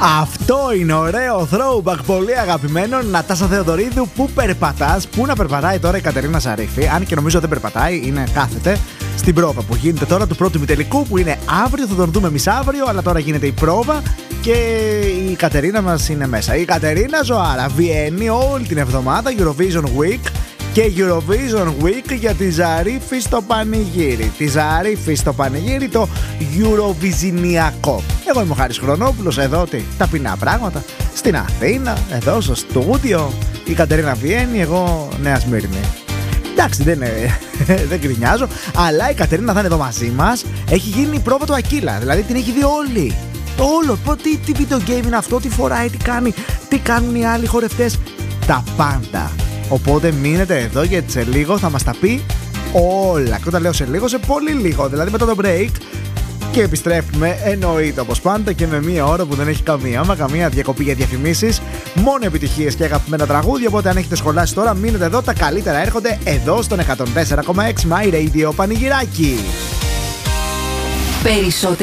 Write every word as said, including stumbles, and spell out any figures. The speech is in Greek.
Αυτό είναι ωραίο throwback, πολύ αγαπημένο. Νατάσα Θεοδωρίδου, πού περπατάς. Πού να περπατάει τώρα η Κατερίνα Ζαρίφη, αν και νομίζω δεν περπατάει, είναι κάθεται στην πρόβα που γίνεται τώρα του πρώτου ημιτελικού, που είναι αύριο. Θα τον δούμε εμείς αύριο, αλλά τώρα γίνεται η πρόβα και η Κατερίνα μας είναι μέσα. Η Κατερίνα Ζωάρα βγαίνει όλη την εβδομάδα Eurovision Week και Eurovision Week για τη Ζαρίφη στο πανηγύρι. Τη Ζαρίφη στο πανηγύρι, το Eurovisiονιακό. Εγώ είμαι ο Χάρης Χρονόπουλος, εδώ τι, ταπεινά πράγματα. Στην Αθήνα, εδώ στο στούντιο. Η Κατερίνα βγαίνει, εγώ Νέα Σμύρνη. Εντάξει, δεν, δεν κρινιάζω, αλλά η Κατερίνα θα είναι εδώ μαζί μας. Έχει γίνει η πρόβα του Ακύλα, δηλαδή την έχει δει όλη. Όλο, τι, τι video game είναι αυτό, τι φοράει, τι κάνει, τι κάνουν οι άλλοι χορευτές. Τα πάντα. Οπότε μείνετε εδώ γιατί σε λίγο θα μας τα πει όλα. Και όταν λέω σε λίγο, σε πολύ λίγο, δηλαδή μετά το break. Και επιστρέφουμε, εννοείται όπως πάντα, και με μία ώρα που δεν έχει καμία μα καμία διακοπή για διαφημίσεις. Μόνο επιτυχίες και αγαπημένα τραγούδια. Οπότε αν έχετε σχολάσει τώρα, μείνετε εδώ. Τα καλύτερα έρχονται εδώ στον εκατόν τέσσερα κόμμα έξι My Radio Πανηγυράκι. Περισσότερη